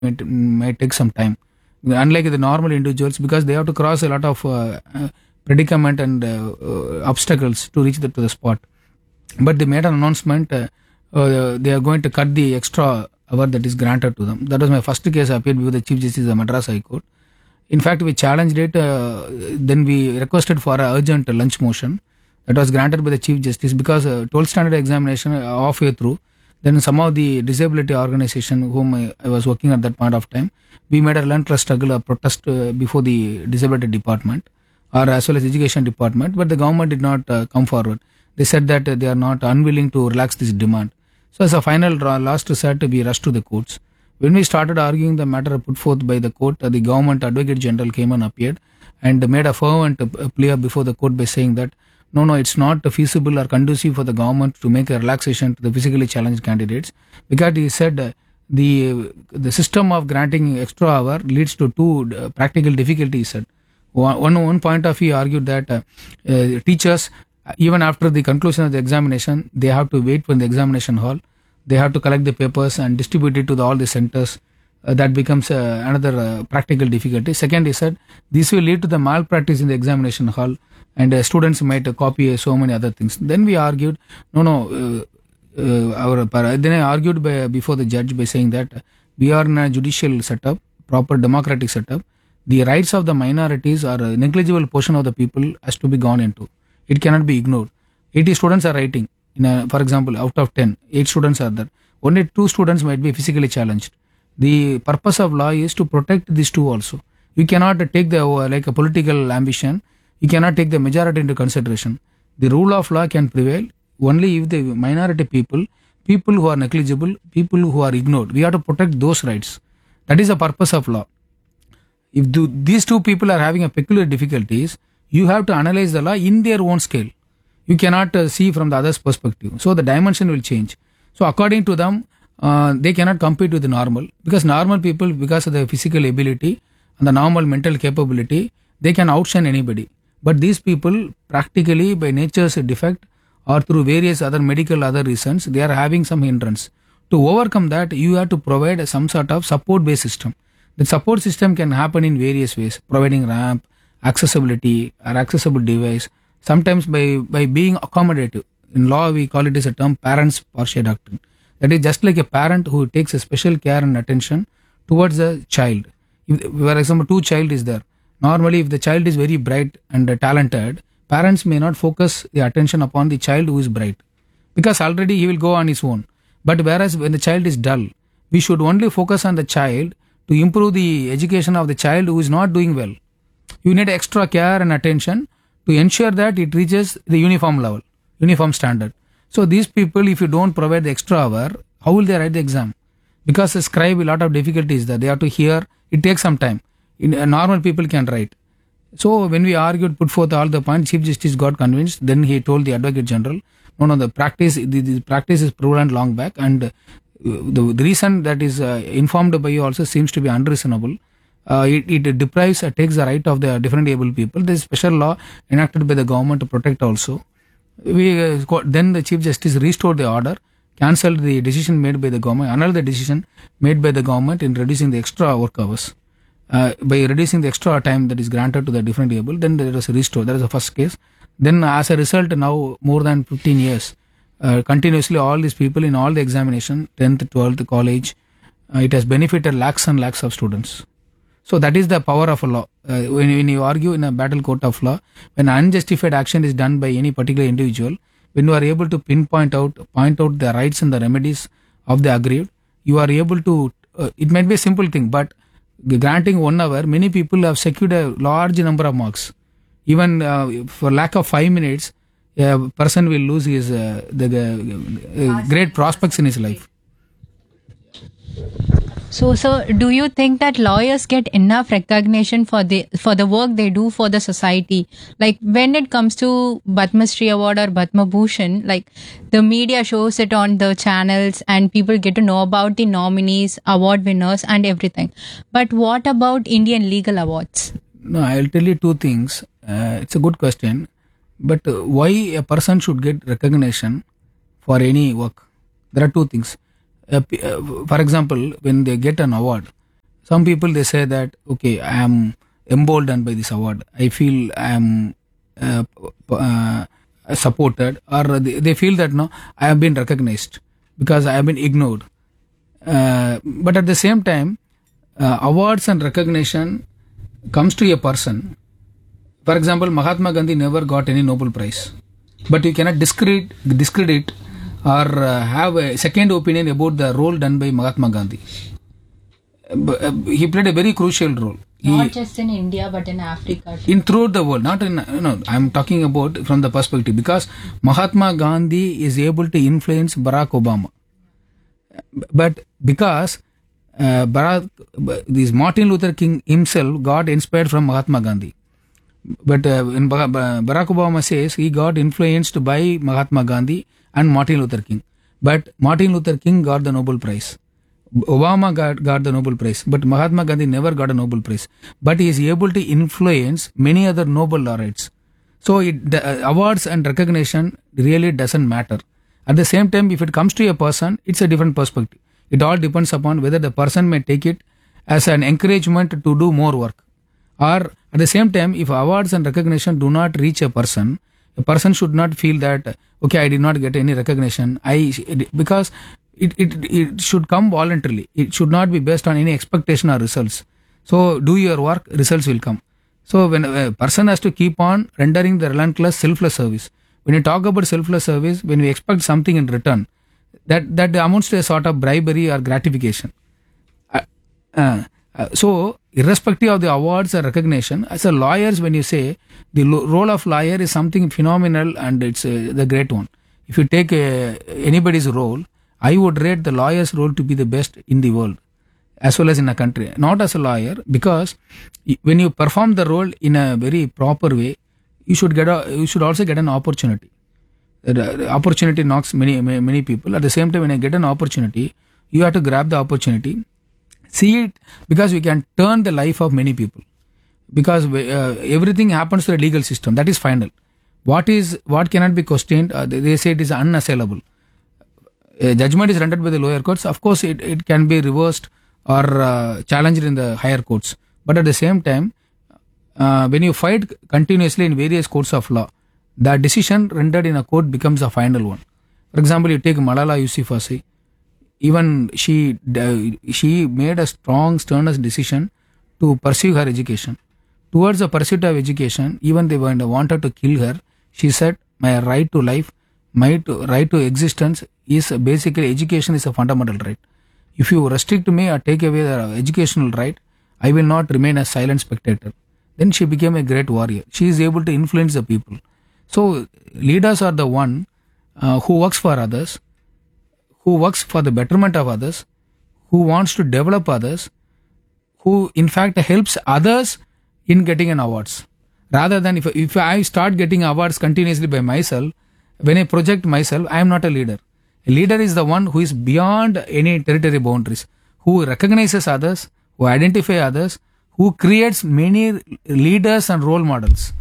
it might take some time. Unlike the normal individuals, because they have to cross a lot of predicament and obstacles to reach to the spot. But they made an announcement, they are going to cut the extra hour that is granted to them. That was my first case I appeared before the Chief Justice of Madras High Court. In fact, we challenged it, then we requested for an urgent lunch motion that was granted by the Chief Justice, because 12th standard examination halfway through, then some of the disability organization whom I was working at that point of time, we made a relentless struggle, a protest before the disability department or as well as education department, but the government did not come forward. They said that they are not unwilling to relax this demand. So as a final last resort, we rushed to the courts. When we started arguing the matter put forth by the court, the government advocate general came and appeared and made a fervent plea before the court by saying that no, it's not feasible or conducive for the government to make a relaxation to the physically challenged candidates, because he said the system of granting extra hour leads to two practical difficulties. Said one point of view argued that teachers, even after the conclusion of the examination, they have to wait for the examination hall. They have to collect the papers and distribute it to all the centers. That becomes another practical difficulty. Second, he said this will lead to the malpractice in the examination hall, and students might copy so many other things. Then we argued, then I argued before the judge by saying that we are in a judicial setup, proper democratic setup. The rights of the minorities or a negligible portion of the people has to be gone into. It cannot be ignored. 80 students are writing. For example, out of 10, 8 students are there. Only 2 students might be physically challenged. The purpose of law is to protect these two also. You cannot take the like a political ambition. You cannot take the majority into consideration. The rule of law can prevail only if the minority people who are negligible, people who are ignored, we have to protect those rights. That is the purpose of law. If these two people are having a peculiar difficulties, you have to analyze the law in their own scale. You cannot see from the other's perspective. So the dimension will change. So according to them, they cannot compete with the normal, because normal people, because of their physical ability and the normal mental capability, they can outshine anybody. But these people, practically by nature's defect or through various other medical other reasons, they are having some hindrance. To overcome that, you have to provide some sort of support-based system. The support system can happen in various ways, providing ramp, accessibility or accessible device, sometimes by being accommodative. In law, we call it as a term parents partial doctrine. That is just like a parent who takes a special care and attention towards a child. If, for example, 2 child is there. Normally, if the child is very bright and talented, parents may not focus the attention upon the child who is bright, because already he will go on his own. But whereas when the child is dull, we should only focus on the child to improve the education of the child who is not doing well. You need extra care and attention to ensure that it reaches the uniform level, uniform standard. So these people, if you don't provide the extra hour, how will they write the exam? Because the scribe, a lot of difficulties that they have to hear. It takes some time. Normal people can write. So when we argued, put forth all the points, Chief Justice got convinced. Then he told the Advocate General, no, the practice is prevalent long back, and the reason that is informed by you also seems to be unreasonable. It deprives, takes the right of the different able people. There is special law enacted by the government to protect also. Then the Chief Justice restored the order, cancelled the decision made by the government, annulled the decision made by the government in reducing the extra work hours. By reducing the extra time that is granted to the different able, then there was a restore. That is the first case. Then as a result, now more than 15 years, continuously all these people in all the examination, 10th, 12th, college, it has benefited lakhs and lakhs of students. So that is the power of a law. When you argue in a battle court of law, when unjustified action is done by any particular individual, when you are able to point out the rights and the remedies of the aggrieved, you are able to, it might be a simple thing, but granting 1 hour, many people have secured a large number of marks. Even for lack of 5 minutes, a person will lose his great prospects in his life. So, sir, do you think that lawyers get enough recognition for the work they do for the society? Like when it comes to Padma Shri Award or Padma Bhushan, like the media shows it on the channels and people get to know about the nominees, award winners and everything. But what about Indian legal awards? No, I'll tell you 2 things. It's a good question. But why a person should get recognition for any work? There are 2 things. For example, when they get an award, Some people they say that okay, I am emboldened by this award. I feel I am uh, uh, supported, or they feel that no, I have been recognized because I have been ignored. But at the same time, awards and recognition comes to a person. For example, Mahatma Gandhi never got any Nobel Prize, but you cannot discredit or have a second opinion about the role done by Mahatma Gandhi. He played a very crucial role. Not just in India, but in Africa too. In throughout the world, not in I'm talking about from the perspective because Mahatma Gandhi is able to influence Barack Obama, but because this Martin Luther King himself got inspired from Mahatma Gandhi. But when Barack Obama says he got influenced by Mahatma Gandhi and Martin Luther King, but Martin Luther King got the Nobel Prize. Obama got the Nobel Prize, but Mahatma Gandhi never got a Nobel Prize. But he is able to influence many other Nobel laureates. So the awards and recognition really doesn't matter. At the same time, if it comes to a person, it's a different perspective. It all depends upon whether the person may take it as an encouragement to do more work. Or at the same time, if awards and recognition do not reach a person should not feel that okay, I did not get any recognition. Because it should come voluntarily. It should not be based on any expectation or results. So do your work, results will come. So when a person has to keep on rendering the relentless, selfless service. When you talk about selfless service, when we expect something in return, that amounts to a sort of bribery or gratification. So irrespective of the awards or recognition, as a lawyers, when you say the role of lawyer is something phenomenal and it's the great one. If you take anybody's role, I would rate the lawyer's role to be the best in the world as well as in a country. Not as a lawyer, because when you perform the role in a very proper way, you should also get an opportunity. The opportunity knocks many people. At the same time, when you get an opportunity, you have to grab the opportunity. See it, because we can turn the life of many people. Because everything happens through a legal system. That is final. What cannot be questioned, they say it is unassailable. A judgment is rendered by the lower courts. Of course, it can be reversed or challenged in the higher courts. But at the same time, when you fight continuously in various courts of law, the decision rendered in a court becomes a final one. For example, you take Malala Yousafzai. Even she made a strong, sternest decision to pursue her education. Towards the pursuit of education, even they wanted to kill her, she said, my right to life, my right to existence is basically, education is a fundamental right. If you restrict me or take away the educational right, I will not remain a silent spectator. Then she became a great warrior. She is able to influence the people. So leaders are the one who works for others, who works for the betterment of others, who wants to develop others, who in fact helps others in getting an awards. Rather than if I start getting awards continuously by myself, when I project myself, I am not a leader. A leader is the one who is beyond any territory boundaries, who recognizes others, who identify others, who creates many leaders and role models.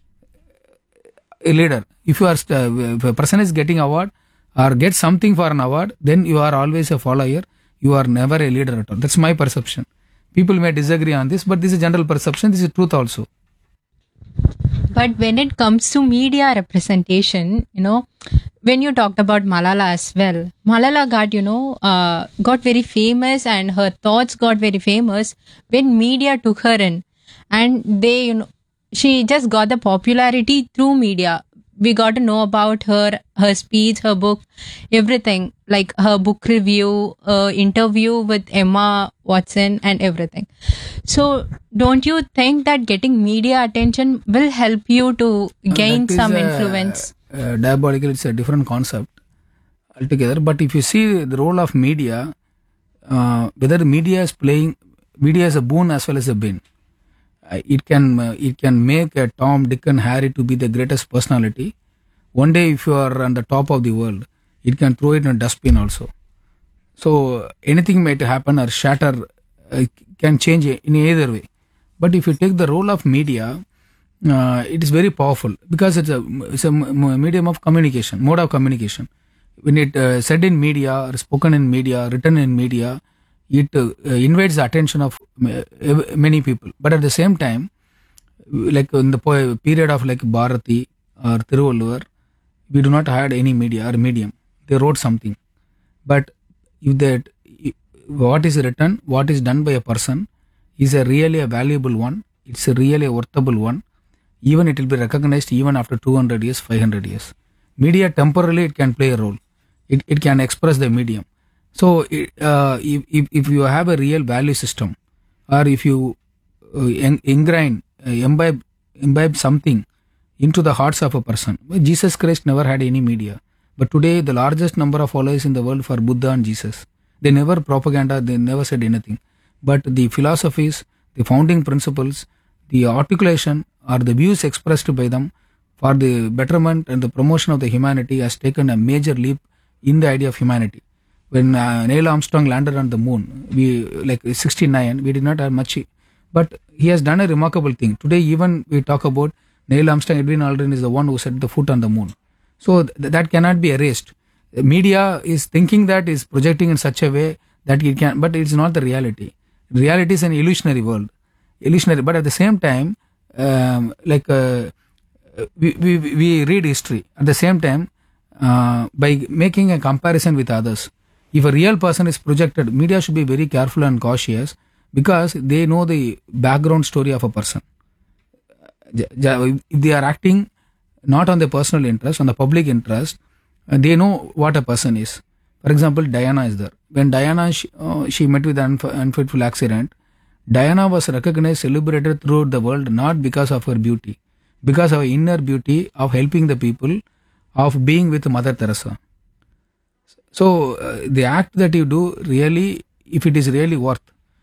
A leader, if a person is getting award or get something for an award, then you are always a follower. You are never a leader at all. That's my perception. People may disagree on this, but this is general perception. This is truth also. But when it comes to media representation, when you talked about Malala as well, Malala got very famous, and her thoughts got very famous when media took her in, and she just got the popularity through media. We got to know about her speech, her book, everything, like her book review, interview with Emma Watson and everything. So don't you think that getting media attention will help you to gain some influence? Diabolical, it's a different concept altogether. But if you see the role of media, whether media is a boon as well as a bane. It can make a Tom, Dick and Harry to be the greatest personality. One day, if you are on the top of the world, it can throw it in a dustbin also. So anything might happen or shatter, can change in either way. But if you take the role of media, it is very powerful because it's a medium of communication, mode of communication. When it said in media, or spoken in media, written in media, it invades the attention of many people. But at the same time, like in the period of like Bharati or Thiruvalluvar, we do not had any media or medium. They wrote something, but if that what is written, what is done by a person is a really a valuable one. It's a really a worthable one. Even it will be recognized even after 200 years, 500 years. Media temporarily it can play a role. It can express the medium. So if you have a real value system, or if you imbibe something into the hearts of a person. Jesus Christ never had any media, but today the largest number of followers in the world for Buddha and Jesus. They never propaganda, they never said anything, but the philosophies, the founding principles, the articulation or the views expressed by them for the betterment and the promotion of the humanity has taken a major leap in the idea of humanity. When Neil Armstrong landed on the moon, we like 69, we did not have much, but he has done a remarkable thing. Today even we talk about Neil Armstrong, Edwin Aldrin is the one who set the foot on the moon. So that cannot be erased. The media is thinking that is projecting in such a way that it can, but it's not the reality. Reality is an illusionary world. Illusionary, but at the same time, we read history. At the same time, by making a comparison with others, if a real person is projected, media should be very careful and cautious because they know the background story of a person. If they are acting not on their personal interest, on the public interest, they know what a person is. For example, Diana is there. When Diana she met with an unfaithful accident, Diana was recognized, celebrated throughout the world not because of her beauty, because of her inner beauty of helping the people, of being with Mother Teresa. So the act that you do really, if it is really worth,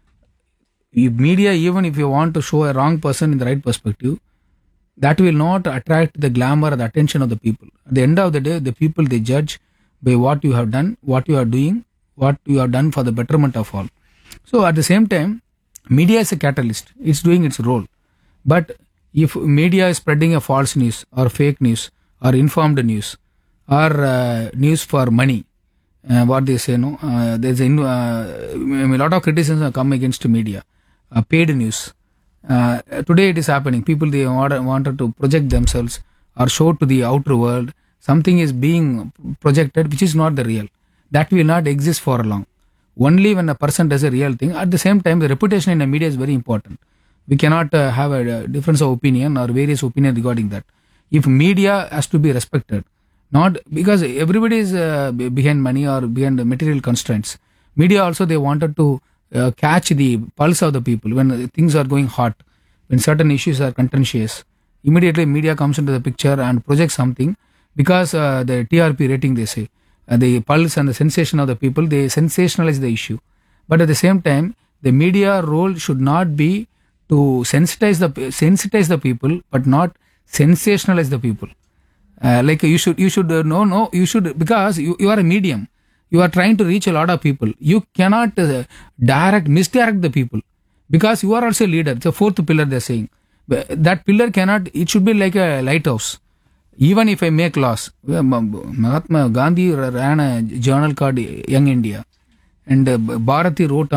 if media, even if you want to show a wrong person in the right perspective, that will not attract the glamour or the attention of the people. At the end of the day, the people, they judge by what you have done, what you are doing, what you have done for the betterment of all. So at the same time, media is a catalyst. It's doing its role. But if media is spreading a false news or fake news or informed news or news for money, what they say, no, there's a lot of criticism come against media, paid news. Today it is happening. People, they wanted to project themselves or show to the outer world something is being projected which is not the real. That will not exist for long. Only when a person does a real thing. At the same time, the reputation in the media is very important. We cannot have a difference of opinion or various opinions regarding that. If media has to be respected, not because everybody is behind money or behind the material constraints. Media also, they wanted to catch the pulse of the people when things are going hot, when certain issues are contentious. Immediately media comes into the picture and projects something because the TRP rating, they say, the pulse and the sensation of the people, they sensationalize the issue. But at the same time, the media role should not be to sensitize the people, but not sensationalize the people. Like you should because you are a medium. You are trying to reach a lot of people. You cannot misdirect the people because you are also a leader. It's a fourth pillar, they're saying. That pillar it should be like a lighthouse. Even if I make laws, Mahatma Gandhi ran a journal called Young India, and poet Bharati wrote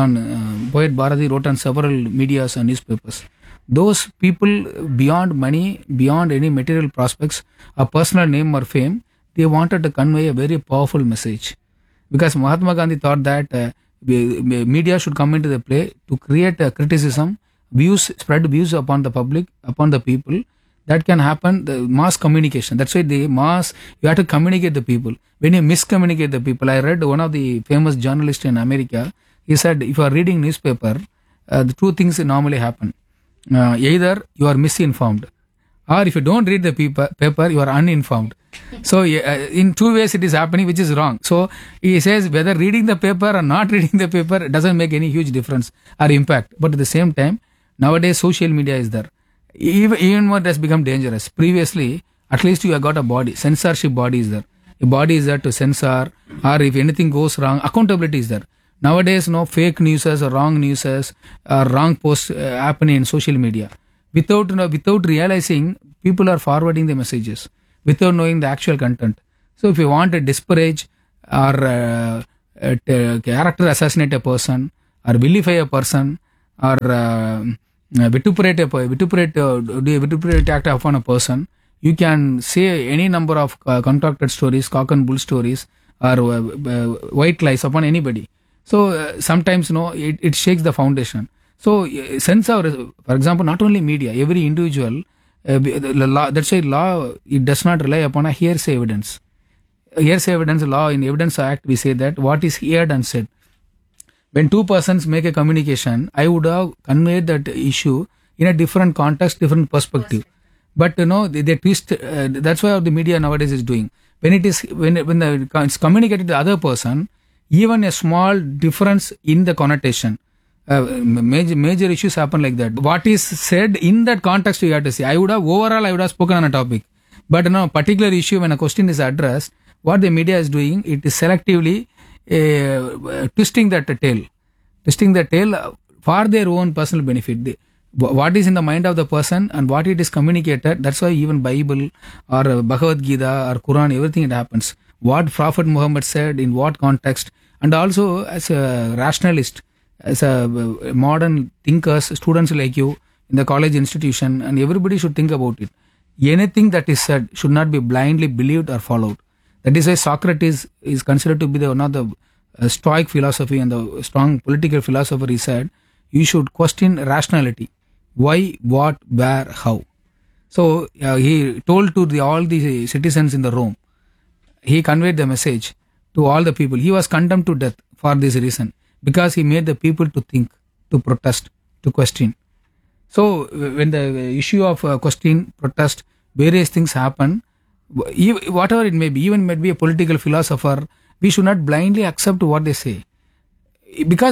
on several medias and newspapers. Those people, beyond money, beyond any material prospects, a personal name or fame, they wanted to convey a very powerful message. Because Mahatma Gandhi thought that media should come into the play to create a criticism, spread views upon the public, upon the people. That can happen, the mass communication. That's why you have to communicate the people. When you miscommunicate the people, I read one of the famous journalists in America, he said, if you are reading newspaper, the two things normally happen. Either you are misinformed, or if you don't read the paper, you are uninformed. So in two ways it is happening, which is wrong. So he says whether reading the paper or not reading the paper doesn't make any huge difference or impact. But at the same time, nowadays social media is there. Even more, it has become dangerous. Previously, at least you have got a body, censorship body is there. A body is there to censor, or if anything goes wrong, accountability is there. Nowadays, no fake news or wrong news or wrong posts happening in social media. Without realizing, people are forwarding the messages without knowing the actual content. So if you want to disparage or character assassinate a person or vilify a person or vituperate act upon a person, you can say any number of concocted stories, cock and bull stories, or white lies upon anybody. So sometimes it shakes the foundation. So since for example, not only media, every individual, that's why law, it does not rely upon a hearsay evidence. Hearsay evidence law, in Evidence Act, we say that what is heard and said. When two persons make a communication, I would have conveyed that issue in a different context, different perspective. But they twist. That's what the media nowadays is doing. When it's communicated to the other person, even a small difference in the connotation, major issues happen like that. What is said in that context, you have to say. I would have spoken on a topic, but particular issue, when a question is addressed, what the media is doing, it is selectively twisting the tail for their own personal benefit. What is in the mind of the person and what it is communicated, that's why even Bible or Bhagavad Gita or Quran, everything it happens. What Prophet Muhammad said, in what context, and also as a rationalist, as a modern thinkers, students like you in the college institution, and everybody should think about it. Anything that is said should not be blindly believed or followed. That is why Socrates is considered to be one of the Stoic philosophy and the strong political philosopher. He said, you should question rationality. Why, what, where, how. So he told to all the citizens in the Rome, he conveyed the message to all the people. He was condemned to death for this reason, because he made the people to think, to protest, to question. So when the issue of question, protest, various things happen, whatever it may be, even might be a political philosopher, we should not blindly accept what they say, because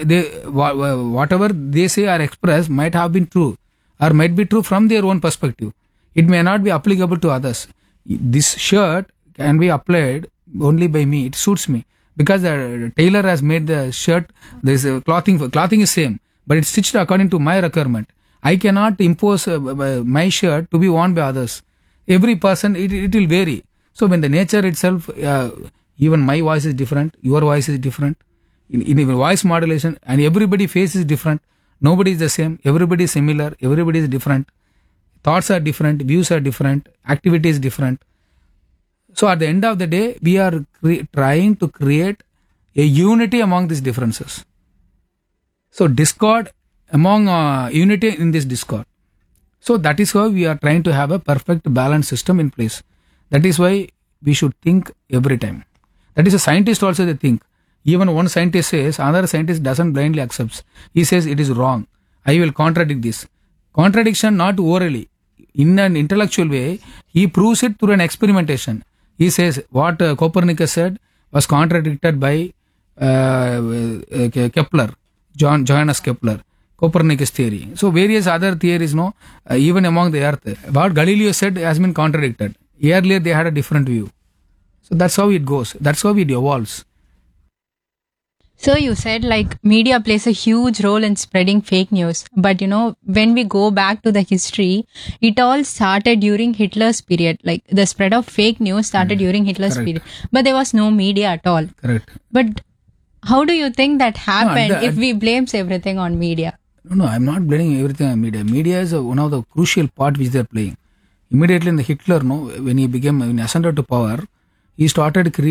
whatever they say or express might have been true, or might be true from their own perspective. It may not be applicable to others. This shirt can be applied only by me. It suits me because the tailor has made the shirt. There is clothing is same, but it's stitched according to my requirement. I cannot impose my shirt to be worn by others. Every person, it will vary. So when the nature itself, even my voice is different, your voice is different, in voice modulation, and everybody's face is different. Nobody is the same. Everybody is similar. Everybody is different. Thoughts are different. Views are different. Activity is different. So at the end of the day, we are trying to create a unity among these differences. So discord among unity in this discord. So that is why we are trying to have a perfect balanced system in place. That is why we should think every time. That is a scientist also, they think. Even one scientist says, another scientist doesn't blindly accepts. He says it is wrong. I will contradict this. Contradiction not orally. In an intellectual way, he proves it through an experimentation. He says what Copernicus said was contradicted by Kepler, Johannes Kepler, Copernicus theory. So various other theories, even among the earth, what Galileo said has been contradicted. Earlier they had a different view. So that's how it goes. That's how it evolves. So you said like media plays a huge role in spreading fake news. But when we go back to the history, it all started during Hitler's period. Like the spread of fake news started during Hitler's period. But there was no media at all. Correct. But how do you think that happened if we blames everything on media? No, I'm not blaming everything on media. Media is one of the crucial part which they're playing. Immediately in the Hitler, when he ascended to power, he started creating